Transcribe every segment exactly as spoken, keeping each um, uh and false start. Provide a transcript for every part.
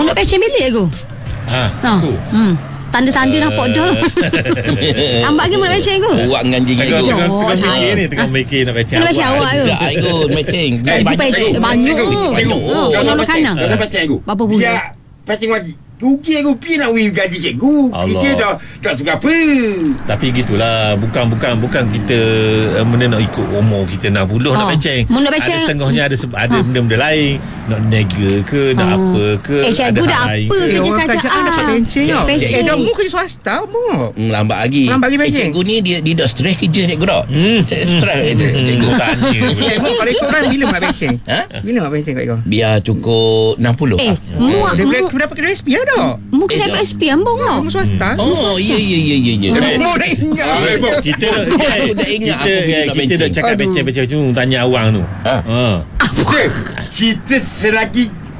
nak pecah bilik aku. Ha, Ha. aku. Hmm. Tanda-tanda nampak dah. Ambak ke nak pecah aku? Awak dengan jing Tengah aku. tengah tengah saya. fikir ni, tengah fikir nak pecah. Nak pecah awak ke? Tak aku matching. Eh, dia pecah banyak. Cikgu, Oh, jangan orang pecah. kanan. Jangan pecah cikgu. Berapa bulan? Biar pecah wajib. Rugi rupiah nak win gaji cikgu. Allah. Kita dah tak suka apa. Tapi gitulah, bukan bukan bukan kita uh, benda nak ikut umur kita enam puluh Oh. nak peceng. Mu nak peceng. Ada setengahnya ada se- ada Ha. benda-benda lain, nak nega ke, nak Oh. apa ke. Eh, cikgu ada dah hal lain apa ke. kerja Eh, orang kerajaan? kerajaan dapat pencen tau. Pencen. Eh, dah mu kerja swasta mu. Hmm, lambat lagi. Lambat lagi eh, pencen. cikgu ni dia dia dah stres kerja cikgu dah. Hmm. Stres dia cikgu. Tanya pula. Eh, mu kalau ikut kan bila nak pencen? Ha? Bila nak pencen kat kau? Biar cukup enam puluh. Eh, mu Dia boleh mu dapat kena S P lah dah. mu kena Eh, dapat S P ambong kau. Mu swasta. Oh, ya ya ya ya ya. Mu dah ingat. Eh, Bob. Kita Aku dah ingat kita, aku eh, nak kita dah pencen. cakap Aduh. becek-becek tu, tanya awang tu. Ha. Ha. Kita, kita selagi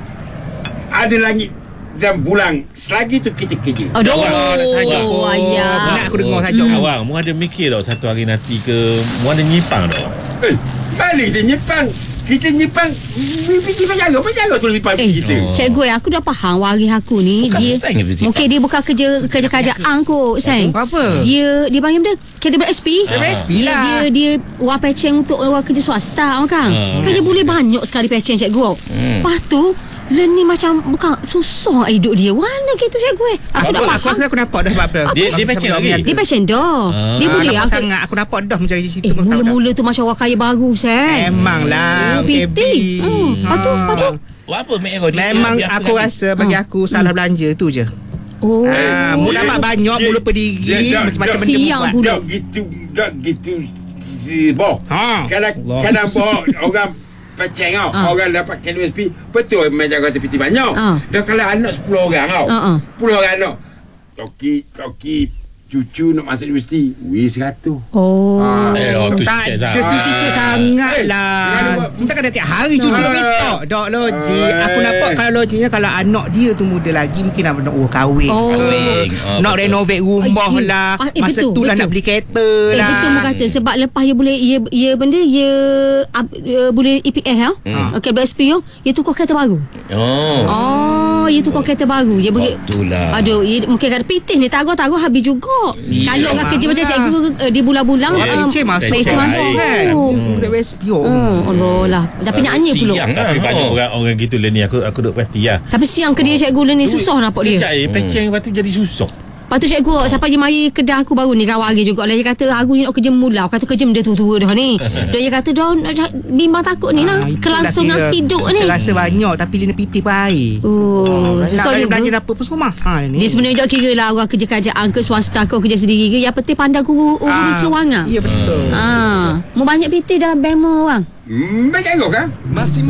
ada langit dan bulan, selagi tu kita kerja. Aduh. Allah, nak saja. Oh, ayah. Nak aku dengar saja. Hmm. Awang, mu ada mikir tau satu hari nanti ke, mu ada nyipang tau. Eh, mana kita nyepang? Kita nyepang, mimpi kita jaga, apa jaga tu lipat Eh, kita. Oh. cikgu eh, aku dah faham waris aku ni. Bukan Dia sang yang bersifat. mungkin dia bukan kerja kerja kerajaan kot, sayang. Apa? Dia dia panggil dia kena S P. Kena S P Dia lah. dia dia wah peceng untuk orang kerja swasta kan. Ah. Kan dia boleh banyak sekali peceng cikgu. Hmm. Lepas tu Len ni macam bukan susah hidup dia. Mana gitu cikgu eh. Aku dah Aku faham. aku aku nampak dah sebab apa. Dia- dia pecen lagi? Dia peceng dah. Ah. Dia boleh nampak angkat. sangat aku nampak dah macam di situ. Eh, mula-mula tu macam orang kaya baru, sayang. Memanglah. Oh, pitik. Hmm. Lepas tu, lepas tu. Buat apa mek kau? Dia- Memang biar aku lagi. rasa bagi aku salah belanja tu je. Oh. Ah, mu dapat banyak, mu lupa Dia- diri, dia- macam-macam dia- benda mu Siang buat. pula. Tak gitu, tak gitu. Si Boh. Ha. Kadang Allah. kadang Boh orang peceng tau. Ah. Orang dapat K S P. Betul macam kata piti banyak. Ah. Dah kalau anak sepuluh orang tau. Ah, ah. sepuluh orang anak. Toki, toki, cucu nak masuk universiti. Wih seratus. Oh. Eh, oh, tu Tak, sikit dia tu sah. sikit Ah. sangat Eh, lah. kalau- Entah kata tiap hari cucu Ah. nak minta. Dok logik. Ah. Aku nampak kalau logiknya kalau anak dia tu muda lagi mungkin nak nak oh, kahwin. Oh. Kahwin. Ah, Nak betul. renovate rumah Ah, ya. lah. Ah, eh, Masa betul, tu lah betul. nak beli kereta Eh, lah. betul mu kata sebab lepas dia boleh ia ia benda ia up, uh, boleh E P F ha. Hmm. Okey W S P yo, ia tukar kereta baru. Oh. Oh, ia tukar kereta baru. Dia bagi Itulah. Aduh, ia mungkin kata pitih ni taruh-taruh habis juga. Ya, Kalau orang kerja macam lah. cikgu uh, di bulan-bulan Eh, um, Pencen masuk pencen baik. masuk kan. Hmm. Dah W S P oh. Allah lah. Tapi naknya pula. Siang lah. Tapi banyak Oh. orang orang gitu lah ni, aku aku duk perhati lah. Tapi siang ke dia cikgu ni susah nampak dia. Kejap eh, peceng lepas tu jadi susah. Lepas tu cikgu sampai dia mari kedai aku baru ni kawan hari juga lah. Dia kata aku ni nak kerja mula. Aku kata kerja benda tua-tua dah ni. Dan dia kata dah nak- bimbang takut ni lah. Ah, itulah Kelangsungan kira hidup ni. Kita rasa banyak tapi dia nak pitih baik. Oh, Nak susah nak juga. belanja apa pun semua. Ha ni. Dia sebenarnya tak kira lah orang kerja kerajaan ke swasta ke kerja sendiri ke. Yang penting pandai guru urus kewangan. Ya betul. Ah, mau banyak pitih dalam bank mu orang. Hmm, baik jaga kan?